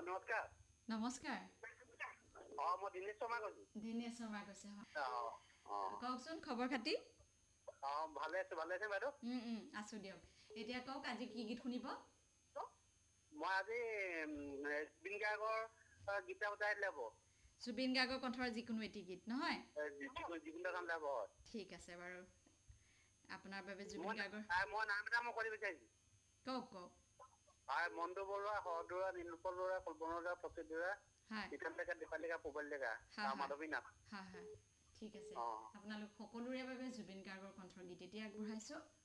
নমস্কাৰ। নমস্কাৰ। মই দিনেশ শৰ্মা কৈছোঁ। দিনেশ শৰ্মা কৈছে হয়। অ'। কওকচোন খবৰ খাতি? ভালে আছে বাইদেউ? আছোঁ দিয়ক। এতিয়া কওক আজি কি গীত শুনিব? মই আজি জুবিন গাৰ্গৰ গীত এটা উলিয়াব। জুবিন গাৰ্গৰ কণ্ঠৰ যিকোনো এটি গীত নহয়? যিকোনো গান উলিয়াব। ঠিক আছে বাৰু। আপোনাৰ বাবে জুবিন মই গাৰ্গৰ নাম এটা কৰিব বিচাৰিছোঁ। কওক। মণ্টু বৰুৱা, শৰদুৰা, নীলোৎপল বৰুৱা, কল্পনা বৰুৱা, প্ৰসিদ্ধ বৰুৱা, হয় বিকাশ ডেকা, দীপালি ডেকা, প্ৰবল ডেকা, মাধৱী নাথ। হয়। ঠিক আছে। আপোনালোক সকলোৰে বাবে জুবিন গাৰ্গৰ কণ্ঠৰ গীত এতিয়া আগবঢ়াইছোঁ।